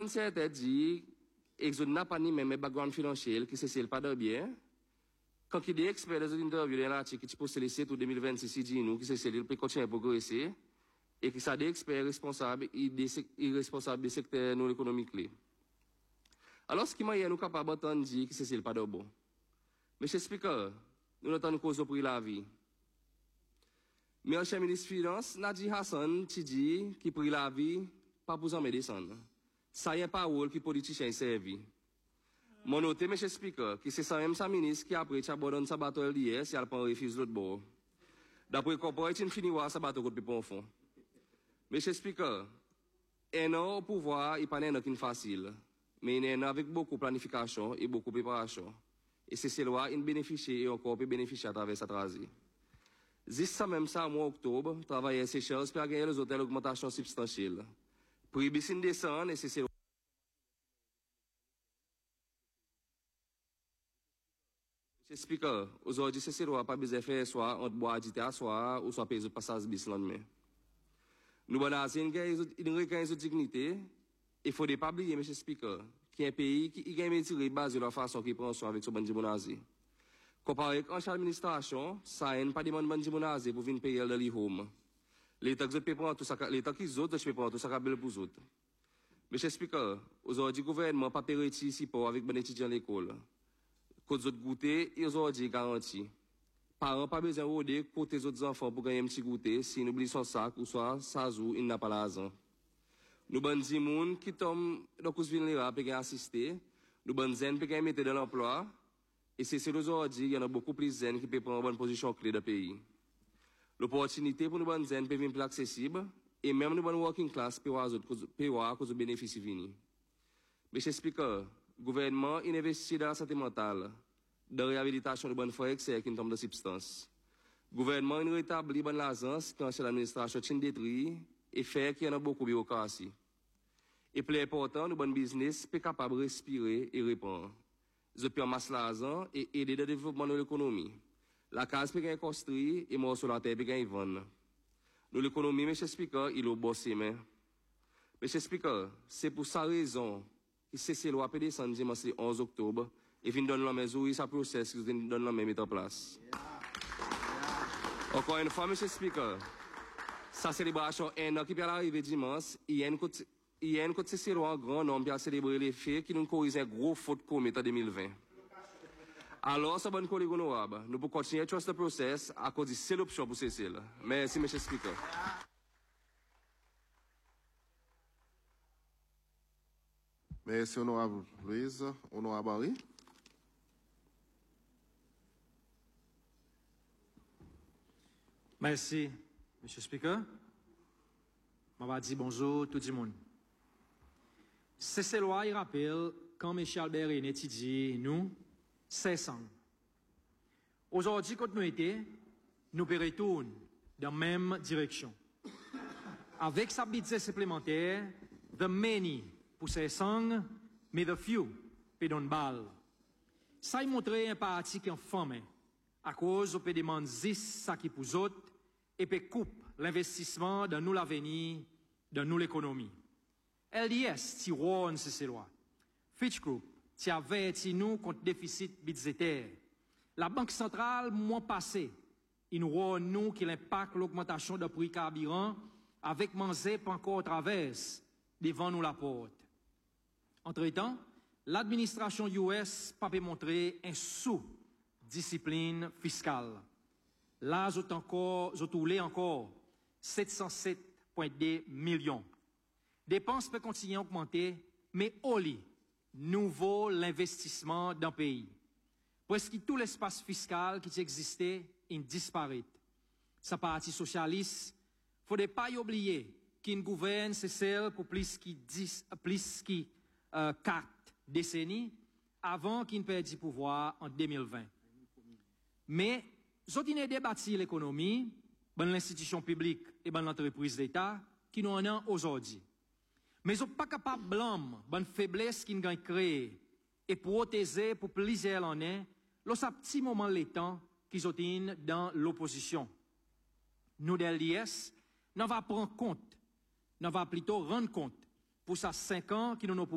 certains dit, Exode n'a pas ni même background financier, qui c'est pas de bien. Quand il dit expert des interviews dans l'article qui poste le 7 ou 2026, il dit nous, qui c'est il peut continuer à progresser, et qui ça des experts responsables, irresponsables des secteurs non économiques. Alors, ce qui m'a nous capable d'entendre dire que c'est pas de bon. Monsieur Speaker, nous n'entendons cause pour la vie. Mais, cher ministre Finance, Nadi Hassan, tu dis, qui prit la vie, pas pour en descendre. Ça y est pas rôle qui politicien servi. Mon noté, monsieur Speaker, que c'est ça même sa ministre qui après abandonne sa bateau hier, si elle prend refuse l'autre bord. D'après le corporate, il finit sa bateau contre le fond. Monsieur Speaker, un an au pouvoir, il pas un an facile. Mais il est avec beaucoup de planification et beaucoup de préparation. Et c'est ces lois, il bénéficie et encore peut bénéficier à travers sa transition. Juste ça même ça, mois octobre, travailler à Seychelles pour gagner les hôtels augmentation substantielle. Prix bis descend et c'est ces lois. Monsieur Speaker, aujourd'hui, c'est ces lois pas besoin de faire soit entre bois agité à soit ou soit payer le passage bis lendemain. Nous avons une reconnaissance de dignité. Il faut pas oublier, monsieur Speaker, qu'il y a un pays qui gagne métier basé sur la façon qu'il prend soin avec son bandit monazi. Comparé avec l'administration, ça n'a pas de bandit monazi pour venir payer dans les homes. L'État qui prend tout ça, l'État qui autres, je prends tout ça pour les autres. Monsieur Speaker, aujourd'hui, le gouvernement n'a pas permis ici pour avec les étudiants à l'école. Quand vous goûter, ils ont dit garantie. Parents pas besoin de rôder côté les autres enfants pour gagner un petit goûter, s'ils oublient son sac ou soit sa zou, il n'a pas l'argent. Nous avons des gens qui tombent dans le ville pour assister. Nous avons des gens qui mettent dans l'emploi. Et c'est aujourd'hui, il y en a beaucoup plus de gens qui peuvent prendre une bonne position clé dans le pays. L'opportunité pour nous avons des gens peut venir plus accessible. Et même nous avons working class pour avoir cause de bénéfices venus. Monsieur Speaker, le gouvernement investit dans la santé mentale, dans la réhabilitation de bonnes frères qui tombent de substances. Le gouvernement rétablit bonne l'agence quand l'administration est détruite. Et faire qu'il y en a beaucoup de bureaucratie. Et plus important, nous bon business, peut capable de respirer et répondre. Je peux amasser l'argent et aider le développement de l'économie. La case peut gagner construire et moi sur la terre peut gagner vendre. Nous l'économie, monsieur Speaker, il est au bossé, mais. Monsieur Speaker, c'est pour sa raison que ces lois peut descendre dimanche 11 octobre et vient donner la mesure, ça process qui donne la mettre en place. Encore une fois, monsieur Speaker, sa célébration est un an qui peut arriver dimanche. Il y a une côté ces lois en grand nombre pour célébrer les faits qui nous corrigent un gros faute commis en 2020. Alors, ça bonne collègue honorable, nous pouvons continuer trust the process à cause de cette option pour cesser là. Merci, monsieur Speaker. Merci, honorable Louise. Honorable Henri. Merci, monsieur Speaker. Je vais dire bonjour tout le monde. C'est ces lois qui rappellent quand M. Albert René dit nous, 500. Aujourd'hui, quand nous étions, nous retournons dans la même direction. Avec sa budget supplémentaire, the many pour 500, mais the few pour donner balle. Ça a montré un parti qui est en forme, à cause de demander 10 ça qui pour autres, et peut couper l'investissement dans nous l'avenir, dans nous l'économie. LDS, ti warn ces lois. Fitch Group, ti averti nous contre déficit budgétaire. La Banque centrale, mois passé, il nous warn nous qu'il impacte l'augmentation de prix carburant avec manzep encore traverse devant nous la porte. Entre-temps, l'administration US pas pu montrer un sous-discipline fiscale. Là, j'ai encore 707,2 millions. Dépenses peuvent continuer à augmenter, mais au lit, nouveau l'investissement dans le pays. Presque tout l'espace fiscal qui existait, il disparaît. Sa partie socialiste, faut pas y oublier qu'une gouverne, c'est celle pour plus que 4 décennies avant qu'il perde du pouvoir en 2020. Mais, Zotine débattu l'économie, dans l'institution publique et dans l'entreprise d'État, qui nous en a aujourd'hui. Mais ils sont pas capables de blâmer bonne faiblesse qu'ils ont créée et protéger pour plusieurs années, lorsqu'à petit moment le temps qu'ils sont dans l'opposition. Nous, d'LDS, nous va prendre compte, nous va plutôt rendre compte pour ça 5 ans qui nous